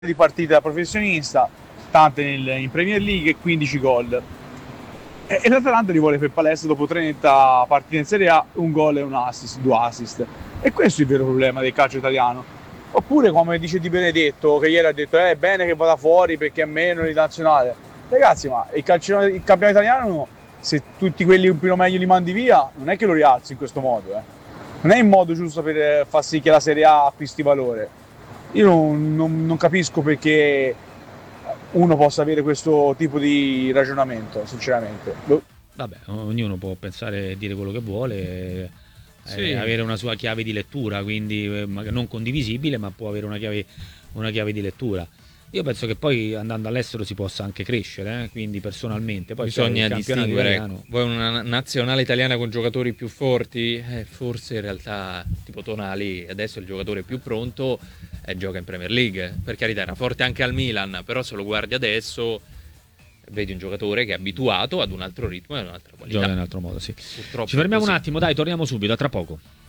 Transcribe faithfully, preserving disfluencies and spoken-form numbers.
di partite da professionista, tante nel, in Premier League e quindici gol. E, e l'Atalanta li vuole per palestra dopo trenta partite in Serie A, un gol e un assist, due assist. E questo è il vero problema del calcio italiano. Oppure come dice Di Benedetto, che ieri ha detto è eh, bene che vada fuori perché è meno di nazionale. Ragazzi, ma il, calcio, il campionato italiano, se tutti quelli un po' meglio li mandi via, non è che lo rialzi in questo modo. Eh. Non è il modo giusto per far sì che la Serie A acquisti valore. Io non, non, non capisco perché uno possa avere questo tipo di ragionamento, sinceramente. Vabbè, ognuno può pensare e dire quello che vuole, eh, Sì. avere una sua chiave di lettura, quindi eh, magari non condivisibile, ma può avere una chiave, una chiave di lettura. Io penso che poi andando all'estero si possa anche crescere, eh, quindi personalmente. Poi Bisogna il campionato distinguere, italiano... vuoi una nazionale italiana con giocatori più forti? Eh, forse in realtà tipo Tonali adesso è il giocatore più pronto e gioca in Premier League. Per carità era forte anche al Milan, però se lo guardi adesso vedi un giocatore che è abituato ad un altro ritmo e ad un'altra qualità. Gioca in un altro modo, sì. Purtroppo Ci fermiamo è un così. attimo, dai, torniamo subito, a tra poco.